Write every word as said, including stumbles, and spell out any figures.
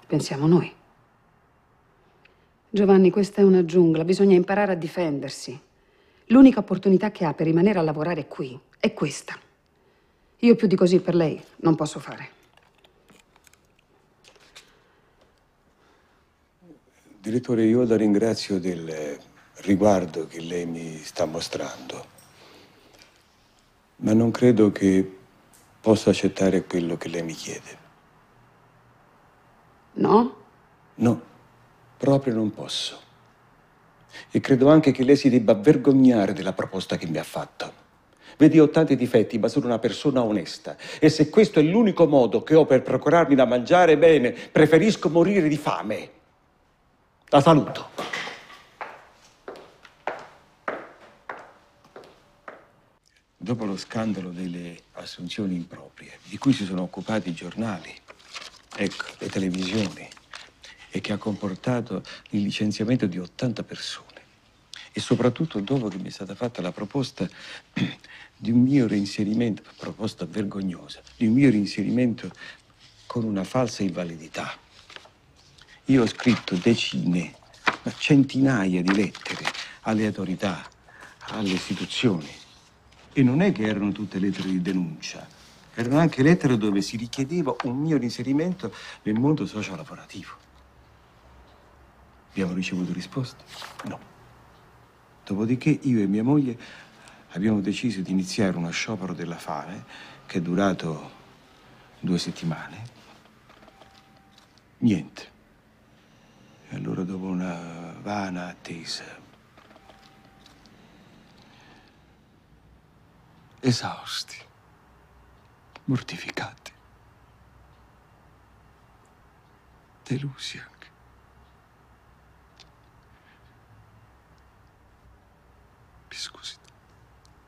pensiamo noi. Giovanni, questa è una giungla, bisogna imparare a difendersi. L'unica opportunità che ha per rimanere a lavorare qui è questa. Io più di così per lei non posso fare. Direttore, io la ringrazio del riguardo che lei mi sta mostrando, ma non credo che possa accettare quello che lei mi chiede. No? No, proprio non posso. E credo anche che lei si debba vergognare della proposta che mi ha fatto. Vedi, ho tanti difetti, ma sono una persona onesta. E se questo è l'unico modo che ho per procurarmi da mangiare, bene, preferisco morire di fame. La saluto. Dopo lo scandalo delle assunzioni improprie, di cui si sono occupati i giornali, ecco, le televisioni, e che ha comportato il licenziamento di ottanta persone, e soprattutto dopo che mi è stata fatta la proposta di un mio reinserimento, proposta vergognosa, di un mio reinserimento con una falsa invalidità. Io ho scritto decine, ma centinaia di lettere alle autorità, alle istituzioni. E non è che erano tutte lettere di denuncia, erano anche lettere dove si richiedeva un mio reinserimento nel mondo sociolavorativo. Abbiamo ricevuto risposte? No. Dopodiché io e mia moglie abbiamo deciso di iniziare uno sciopero della fame che è durato due settimane. Niente. E allora, dopo una vana attesa, esausti, mortificati, delusi anche.